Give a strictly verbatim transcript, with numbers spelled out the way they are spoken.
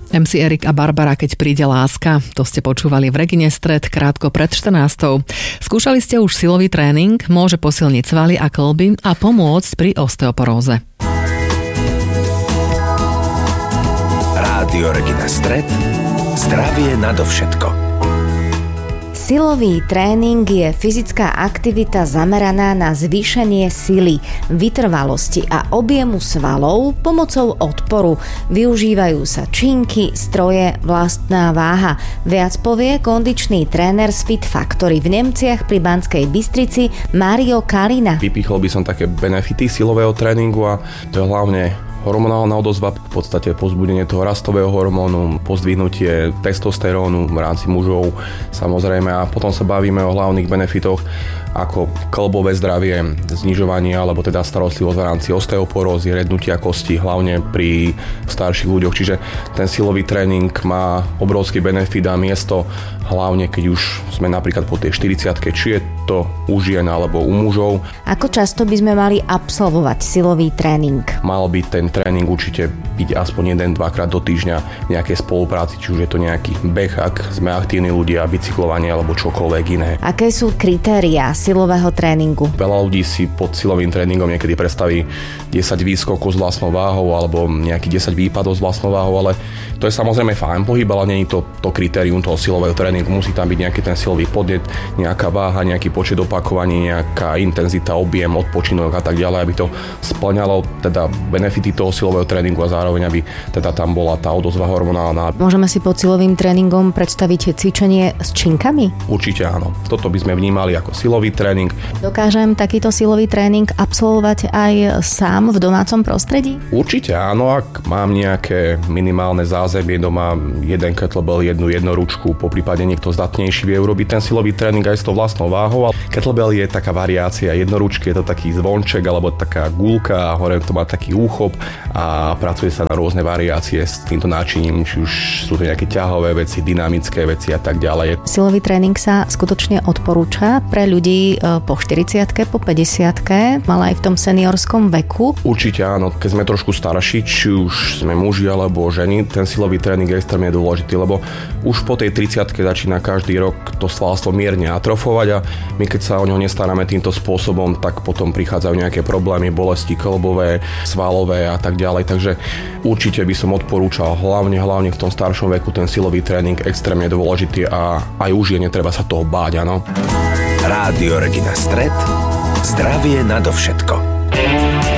em cé Erik a Barbara, Keď príde láska. To ste počúvali v Regine Stred krátko pred štrnástou. Skúšali ste už silový tréning, môže posilniť svaly a kĺby a pomôcť pri osteoporóze. Rádio Regina Stred. Zdravie nadovšetko. Silový tréning je fyzická aktivita zameraná na zvýšenie sily, vytrvalosti a objemu svalov pomocou odporu. Využívajú sa činky, stroje, vlastná váha. Viac povie kondičný tréner z Fit Factory v Nemciach pri Banskej Bystrici Mario Kalina. Vypichol by som také benefity silového tréningu a to je hlavne hormonálna odozva, v podstate pozbudenie toho rastového hormónu, pozdvihnutie testosterónu v rámci mužov, samozrejme, a potom sa bavíme o hlavných benefitoch ako kĺbové zdravie, znižovanie alebo teda starostlivosť v rámci osteoporózy, rednutia kosti, hlavne pri starších ľuďoch. Čiže ten silový tréning má obrovský benefit a miesto, hlavne keď už sme napríklad po tej štyridsiatke, či je to u žien alebo u mužov. Ako často by sme mali absolvovať silový tréning? Mal by ten tréning určite byť aspoň jeden, dvakrát do týždňa v nejakej spolupráci, či už je to nejaký beh, ak sme aktívni ľudia, bicyklovanie alebo čokoľvek iné. Aké sú kritériá silového tréningu? Veľa ľudí si pod silovým tréningom niekedy predstaví desať výskokov s vlastnou váhou alebo nejaký desať výpadov s vlastnou váhou, ale to je samozrejme fajn pohyb, ale nie je to, to kritérium toho silového tréningu. Musí tam byť nejaký ten silový podnet, nejaká váha, nejaký počet opakovaní, nejaká intenzita, objem, odpočinok a tak ďalej, aby to spĺňalo teda benefity toho silového tréningu a zároveň aby teda tam bola tá odozva hormonálna. Môžeme si pod silovým tréningom predstaviť cvičenie s činkami? Určite áno. Toto by sme vnímali ako silový tréning. Dokážem takýto silový tréning absolvovať aj sám v domácom prostredí? Určite áno, ak mám nejaké minimálne zázemie doma, jeden kettlebell, jednu jednoručku, poprípade niekto zdatnejší vie urobiť ten silový tréning aj s tou vlastnou váhou. Kettlebell je taká variácia jednoručky, je to taký zvonček alebo taká guľka a hore to má taký úchop a pracuje sa na rôzne variácie s týmto náčiním, či už sú to nejaké ťahové veci, dynamické veci a tak ďalej. Silový tréning sa skutočne odporúča pre ľudí po štyridsiatke, po päťdesiatke, ale aj v tom seniorskom veku? Určite áno, keď sme trošku starší, či už sme muži alebo ženy, ten silový tréning je extrémne dôležitý, lebo už po tej tridsiatke začína každý rok to svalstvo mierne atrofovať a my keď sa o ňo nestaráme týmto spôsobom, tak potom prichádzajú nejaké problémy, bolesti kĺbové, svalové a tak ďalej, takže určite by som odporúčal hlavne, hlavne v tom staršom veku ten silový tréning extrémne dôležitý a aj už je netreba sa toho báť, áno. Rádio Regina Stred. Zdravie nadovšetko.